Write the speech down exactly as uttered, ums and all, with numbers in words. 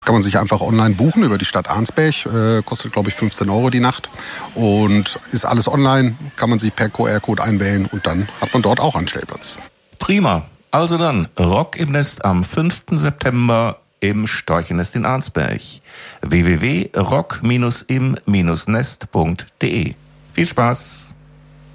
Kann man sich einfach online buchen über die Stadt Arnsberg, äh, kostet glaube ich fünfzehn Euro die Nacht und ist alles online, kann man sich per Q R-Code einwählen und dann hat man dort auch einen Stellplatz. Prima, also dann Rock im Nest am fünften September im Storchennest in Arnsberg. w w w punkt rock im nest punkt d e. Viel Spaß!